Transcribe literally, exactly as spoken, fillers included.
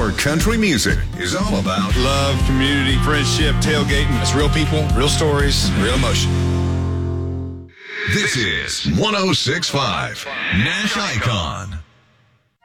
Our country music is all about love, community, friendship, tailgating. It's real people, real stories, real emotion. This is one oh six point five Nash Icon.